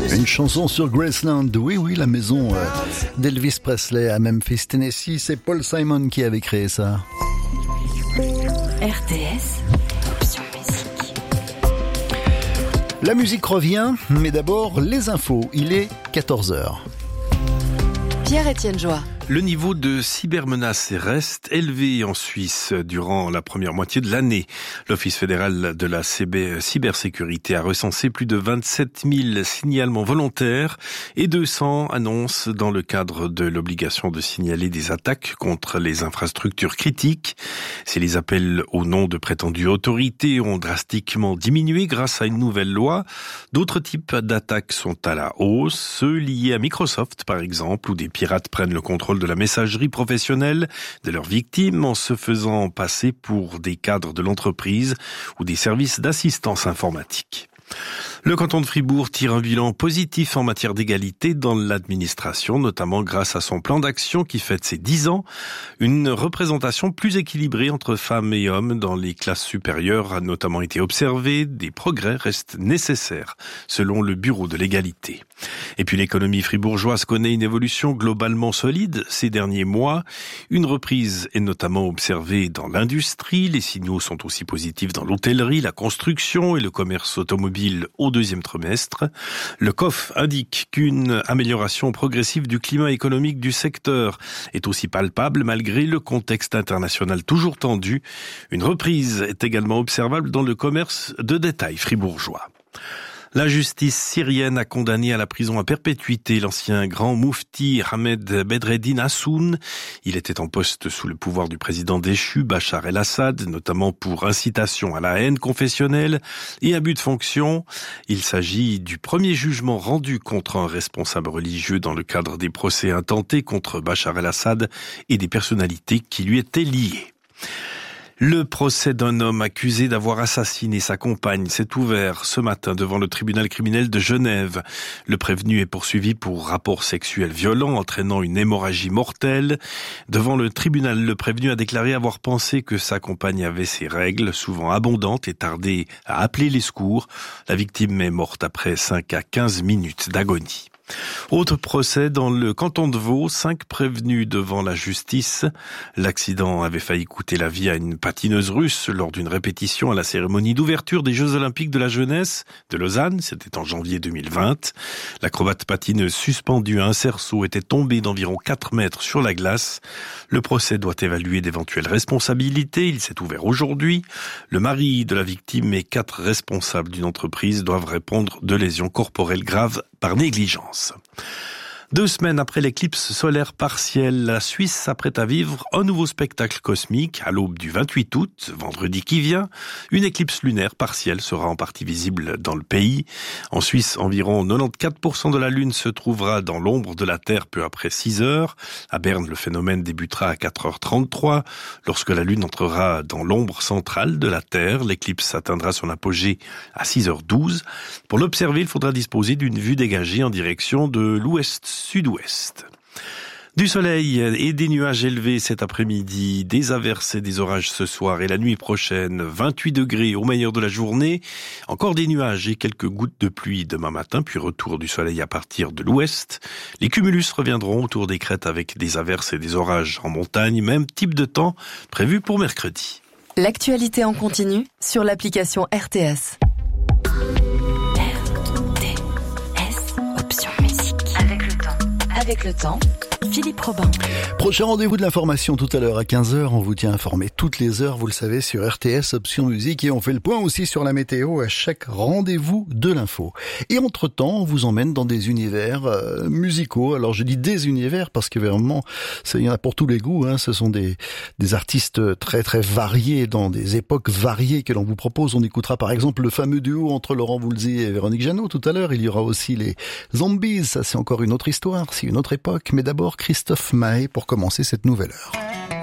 Une chanson sur Graceland, oui, la maison d'Elvis Presley à Memphis, Tennessee. C'est Paul Simon qui avait créé ça. RTS, option musique. La musique revient, mais d'abord les infos. Il est 14h. Pierre-Étienne Joie. Le niveau de cybermenace reste élevé en Suisse durant la première moitié de l'année. L'Office fédéral de la cybersécurité a recensé plus de 27 000 signalements volontaires et 200 annonces dans le cadre de l'obligation de signaler des attaques contre les infrastructures critiques. Si les appels au nom de prétendues autorités ont drastiquement diminué grâce à une nouvelle loi, d'autres types d'attaques sont à la hausse, ceux liés à Microsoft par exemple, où des pirates prennent le contrôle de la messagerie professionnelle de leurs victimes en se faisant passer pour des cadres de l'entreprise ou des services d'assistance informatique. Le canton de Fribourg tire un bilan positif en matière d'égalité dans l'administration, notamment grâce à son plan d'action qui fête ses 10 ans. Une représentation plus équilibrée entre femmes et hommes dans les classes supérieures a notamment été observée. Des progrès restent nécessaires, selon le Bureau de l'égalité. Et puis l'économie fribourgeoise connaît une évolution globalement solide ces derniers mois. Une reprise est notamment observée dans l'industrie. Les signaux sont aussi positifs dans l'hôtellerie, la construction et le commerce automobile au deuxième trimestre. Le COF indique qu'une amélioration progressive du climat économique du secteur est aussi palpable malgré le contexte international toujours tendu. Une reprise est également observable dans le commerce de détail fribourgeois. La justice syrienne a condamné à la prison à perpétuité l'ancien grand moufti Ahmed Bedreddin Hassoun. Il était en poste sous le pouvoir du président déchu Bachar el-Assad, notamment pour incitation à la haine confessionnelle et abus de fonction. Il s'agit du premier jugement rendu contre un responsable religieux dans le cadre des procès intentés contre Bachar el-Assad et des personnalités qui lui étaient liées. Le procès d'un homme accusé d'avoir assassiné sa compagne s'est ouvert ce matin devant le tribunal criminel de Genève. Le prévenu est poursuivi pour rapport sexuel violent entraînant une hémorragie mortelle. Devant le tribunal, le prévenu a déclaré avoir pensé que sa compagne avait ses règles, souvent abondantes, et tardé à appeler les secours. La victime est morte après 5 à 15 minutes d'agonie. Autre procès dans le canton de Vaud, 5 prévenus devant la justice. L'accident avait failli coûter la vie à une patineuse russe lors d'une répétition à la cérémonie d'ouverture des Jeux Olympiques de la jeunesse de Lausanne. C'était en janvier 2020. L'acrobate patineuse suspendue à un cerceau était tombée d'environ 4 mètres sur la glace. Le procès doit évaluer d'éventuelles responsabilités. Il s'est ouvert aujourd'hui. Le mari de la victime et 4 responsables d'une entreprise doivent répondre de lésions corporelles graves par négligence. 2 semaines après l'éclipse solaire partielle, la Suisse s'apprête à vivre un nouveau spectacle cosmique à l'aube du 28 août, vendredi qui vient. Une éclipse lunaire partielle sera en partie visible dans le pays. En Suisse, environ 94% de la Lune se trouvera dans l'ombre de la Terre peu après 6 heures. À Berne, le phénomène débutera à 4h33. Lorsque la Lune entrera dans l'ombre centrale de la Terre, l'éclipse atteindra son apogée à 6h12. Pour l'observer, il faudra disposer d'une vue dégagée en direction de l'ouest-sud-ouest. Du soleil et des nuages élevés cet après-midi, des averses et des orages ce soir et la nuit prochaine, 28 degrés au meilleur de la journée, encore des nuages et quelques gouttes de pluie demain matin, puis retour du soleil à partir de l'ouest. Les cumulus reviendront autour des crêtes avec des averses et des orages en montagne, même type de temps prévu pour mercredi. L'actualité en continu sur l'application RTS. Avec le temps, Philippe Robin. Prochain rendez-vous de l'information tout à l'heure à 15h. On vous tient informé toutes les heures, vous le savez, sur RTS Option Musique. Et on fait le point aussi sur la météo à chaque rendez-vous de l'info. Et entre-temps, on vous emmène dans des univers musicaux. Alors je dis des univers parce que vraiment, il y en a pour tous les goûts. Hein. Ce sont des artistes très très variés dans des époques variées que l'on vous propose. On écoutera par exemple le fameux duo entre Laurent Voulzy et Véronique Jeannot tout à l'heure. Il y aura aussi les Zombies. Ça, c'est encore une autre histoire, c'est une autre époque. Mais d'abord, Christophe Maé pour commencer cette nouvelle heure.